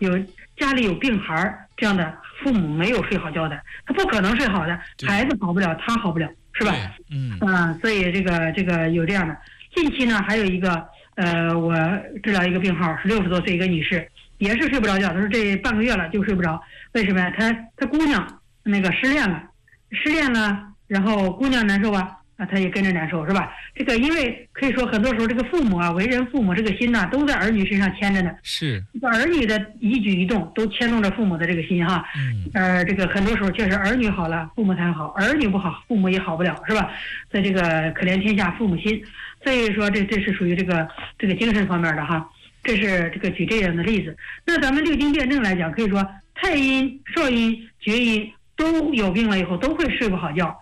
家里有病孩这样的父母没有睡好觉的，他不可能睡好的，孩子好不了，他好不了，是吧？所以这个有这样的。近期呢，还有一个我治疗一个病号是60多岁一个女士，也是睡不着觉，她说这半个月了就睡不着，为什么呀？她姑娘那个失恋了，然后姑娘难受啊，她也跟着难受，是吧？这个因为可以说很多时候这个父母啊，为人父母这个心呐，都在儿女身上牵着呢。 是， 这个儿女的一举一动都牵动着父母的这个心哈。这个很多时候确实儿女好了，父母才好；儿女不好，父母也好不了，是吧？所以这个可怜天下父母心。所以说这是属于这个精神方面的哈。这是这个举这样的例子。那咱们六经辩证来讲，可以说太阴、少阴、厥阴都有病了以后都会睡不好觉。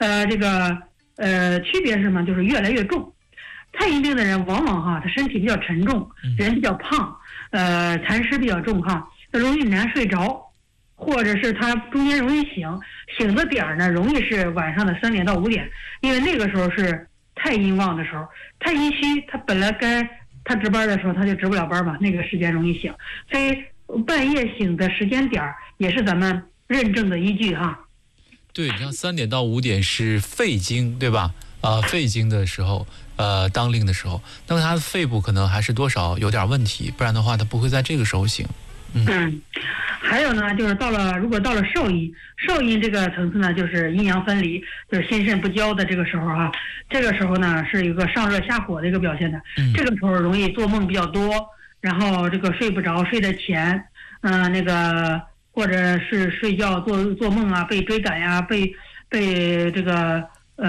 区别是什么？就是越来越重。太阴病的人往往哈，他身体比较沉重，人比较胖，痰湿比较重哈，他容易难睡着，或者是他中间容易醒的点儿呢，容易是晚上的3点到5点，因为那个时候是太阴旺的时候，太阴虚，他本来他值班的时候他就值不了班嘛，那个时间容易醒，所以半夜醒的时间点也是咱们认证的依据哈。 对，你像3点到5点是肺经，对吧？肺经的时候，当令的时候，那么他的肺部可能还是多少有点问题，不然的话他不会在这个时候醒。 还有呢，就是如果到了少阴这个层次呢，就是阴阳分离，就是心肾不交的这个时候哈，这个时候呢是一个上热下火的一个表现的，这个时候容易做梦比较多，然后这个睡不着，睡得浅，或者是睡觉做梦啊，被追赶呀，被这个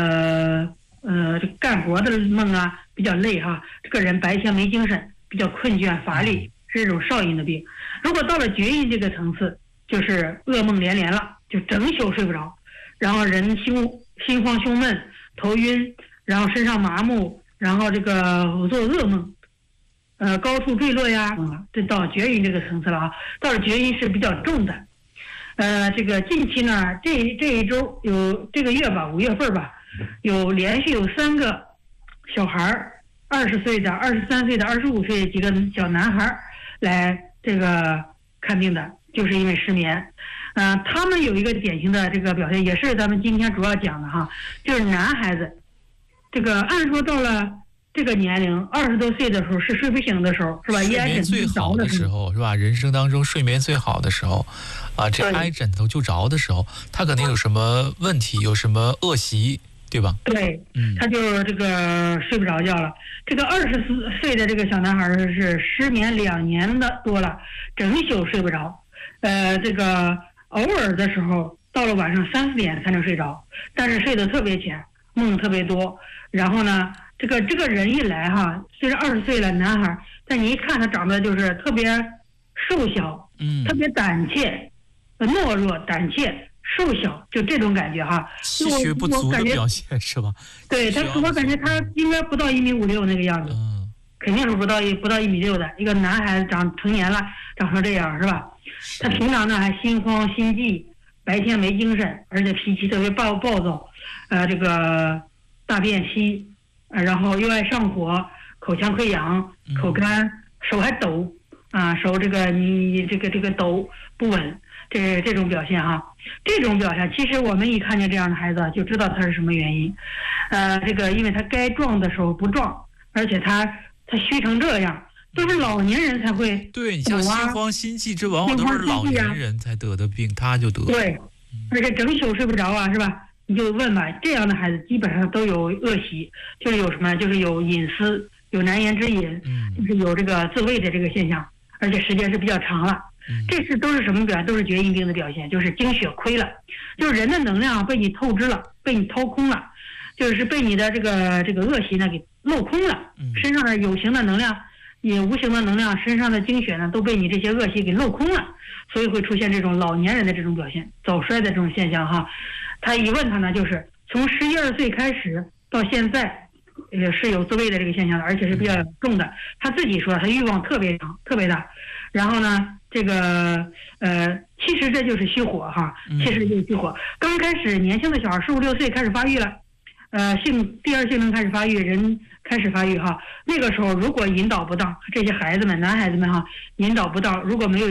干活的梦啊，比较累哈，这个人白天没精神，比较困倦乏力，是这种少阴的病。如果到了厥阴这个层次，就是噩梦连连了，就整宿睡不着，然后人心慌胸闷，头晕，然后身上麻木，然后这个做噩梦，高处坠落呀，这到厥阴这个层次了啊。到了厥阴是比较重的。这个近期呢，这一周有这个月吧，5月份吧，连续有3个小孩，20岁的、23岁的、25岁几个小男孩来这个看病的，就是因为失眠。他们有一个典型的这个表现，也是咱们今天主要讲的哈，就是男孩子，这个按说到了这个年龄20多岁的时候是睡不醒的时候，是吧？ 睡眠最好的时候，是吧？人生当中睡眠最好的时候，这挨枕头就着的时候，他可能有什么问题，有什么恶习，对吧？ 对，他就这个睡不着觉了。这个24岁的这个小男孩是失眠2年多了，整宿睡不着。这个偶尔的时候，到了晚上3、4点才能睡着，但是睡得特别浅，梦特别多。然后呢，这个人一来哈，虽然20岁了男孩，但你一看他长得就是特别瘦小，特别胆怯，懦弱胆怯。瘦小，就这种感觉哈， 气血不足的表现是吧？ 对，我感觉他应该不到1.56米那个样子，肯定是不到1.6米的一个男孩子，成年了长成这样是吧？他平常呢还心慌心悸，白天没精神，而且脾气特别暴躁，这个大便稀，然后又爱上火，口腔溃疡，口干，手还抖手这个你这个抖不稳。这种表现哈，这种表现其实我们一看见这样的孩子就知道他是什么原因，因为他该壮的时候不壮，而且他虚成这样，都是老年人才会。 对，你像心慌心悸，这往往都是老年人才得的病，他就得。 对，而且整宿睡不着是吧？你就问吧，这样的孩子基本上都有恶习，就是有什么，就是有隐私，有难言之隐，就是有这个自慰的这个现象，而且时间是比较长了。这都是什么表现？都是厥阴病的表现，就是精血亏了，就是人的能量被你透支了，被你掏空了，就是被你的这个恶习呢给漏空了，身上的有形的能量也无形的能量，身上的精血呢都被你这些恶习给漏空了，所以会出现这种老年人的这种表现，早衰的这种现象哈。他一问他呢，就是从11、12岁开始到现在，是有自慰的这个现象的，而且是比较重的。他自己说他欲望特别强，特别大。然后呢，这个其实这就是虚火哈，其实就是虚火。刚开始年轻的小孩15、16岁开始发育了，第二性征开始发育，人开始发育哈。那个时候如果引导不当，这些孩子们、男孩子们哈，引导不当，如果没有